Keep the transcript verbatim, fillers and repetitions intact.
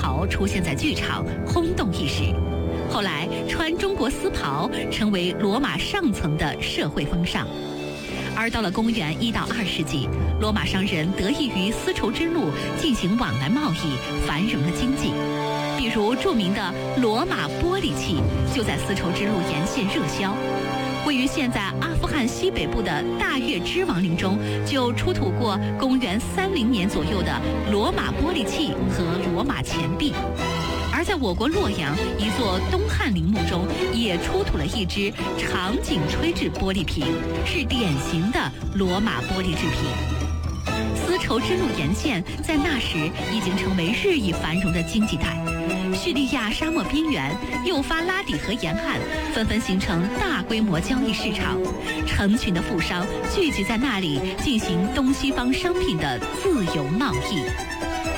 袍出现在剧场，轰动一时。后来，穿中国丝袍成为罗马上层的社会风尚。而到了公元一到二世纪，罗马商人得益于丝绸之路进行往来贸易，繁荣了经济。比如著名的罗马玻璃器就在丝绸之路沿线热销。位于现在阿富汗西北部的大月支王陵中，就出土过公元三零年左右的罗马玻璃器和罗马钱币。而在我国洛阳一座东汉陵墓中，也出土了一只长颈吹制玻璃瓶，是典型的罗马玻璃制品。丝绸之路沿线在那时已经成为日益繁荣的经济带。叙利亚沙漠边缘、幼发拉底河沿岸纷纷形成大规模交易市场，成群的富商聚集在那里进行东西方商品的自由贸易。